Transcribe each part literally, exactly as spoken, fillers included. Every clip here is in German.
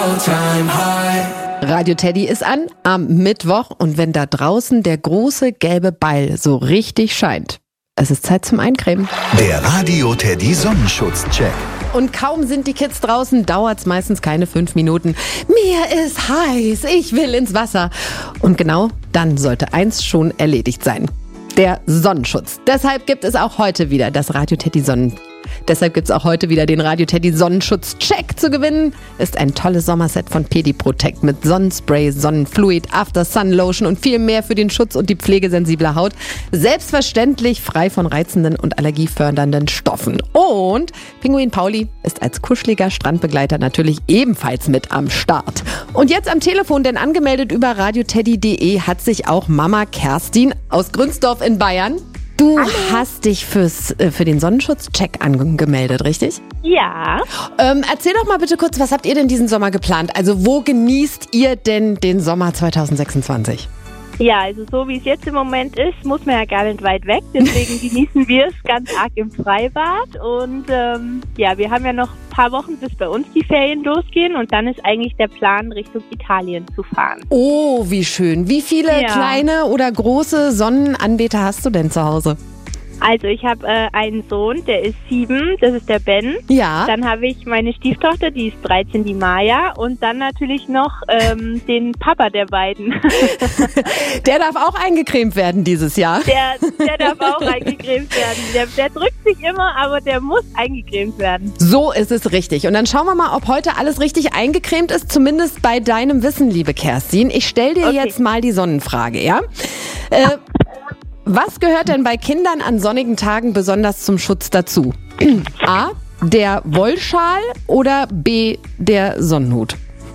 Radio Teddy ist an am Mittwoch und wenn da draußen der große gelbe Ball so richtig scheint, es ist Zeit zum Eincremen. Der Radio Teddy Sonnenschutz-Check. Und kaum sind die Kids draußen, dauert's meistens keine fünf Minuten. Mir ist heiß, ich will ins Wasser. Und genau dann sollte eins schon erledigt sein. Der Sonnenschutz. Deshalb gibt es auch heute wieder das Radio Teddy Sonnen. Deshalb gibt es auch heute wieder den Radio Teddy Sonnenschutz-Check zu gewinnen. Ist ein tolles Sommerset von Pedi Protect mit Sonnenspray, Sonnenfluid, After Sun Lotion und viel mehr für den Schutz und die Pflege sensibler Haut. Selbstverständlich frei von reizenden und allergiefördernden Stoffen. Und Pinguin Pauli ist als kuscheliger Strandbegleiter natürlich ebenfalls mit am Start. Und jetzt am Telefon, denn angemeldet über radioteddy punkt de hat sich auch Mama Kerstin aus Grünsdorf in Bayern. Du Hallo. hast dich fürs, äh, für den Sonnenschutz-Check angemeldet, richtig? Ja. Ähm, erzähl doch mal bitte kurz, was habt ihr denn diesen Sommer geplant? Also wo genießt ihr denn den Sommer zwanzig sechsundzwanzig? Ja, also so wie es jetzt im Moment ist, muss man ja gar nicht weit weg. Deswegen genießen wir es ganz arg im Freibad. Und ähm, ja, wir haben ja noch ein paar Wochen, bis bei uns die Ferien losgehen. Und dann ist eigentlich der Plan, Richtung Italien zu fahren. Oh, wie schön. Wie viele ja. kleine oder große Sonnenanbeter hast du denn zu Hause? Also ich habe äh, einen Sohn, der ist sieben, das ist der Ben. Ja. Dann habe ich meine Stieftochter, die ist dreizehn, die Maya. Und dann natürlich noch ähm, den Papa der beiden. Der darf auch eingecremt werden dieses Jahr. Der, der darf auch eingecremt werden. Der, der drückt sich immer, aber der muss eingecremt werden. So ist es richtig. Und dann schauen wir mal, ob heute alles richtig eingecremt ist, zumindest bei deinem Wissen, liebe Kerstin. Ich stelle dir okay. jetzt mal die Sonnenfrage, ja? Äh, Was gehört denn bei Kindern an sonnigen Tagen besonders zum Schutz dazu? A, der Wollschal oder B, der Sonnenhut?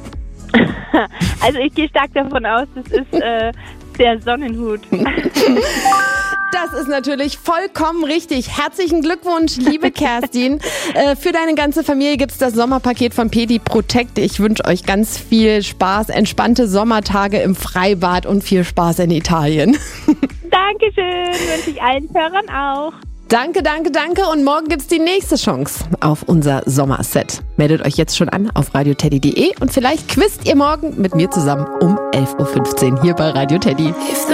Also ich gehe stark davon aus, das ist äh, der Sonnenhut. Das ist natürlich vollkommen richtig. Herzlichen Glückwunsch, liebe Kerstin. äh, für deine ganze Familie gibt es das Sommerpaket von Pedi Protect. Ich wünsche euch ganz viel Spaß, entspannte Sommertage im Freibad und viel Spaß in Italien. Dankeschön, wünsche ich allen Hörern auch. Danke, danke, danke. Und morgen gibt's die nächste Chance auf unser Sommerset. Meldet euch jetzt schon an auf radioteddy punkt de und vielleicht quizt ihr morgen mit mir zusammen um elf Uhr fünfzehn hier bei Radio Teddy.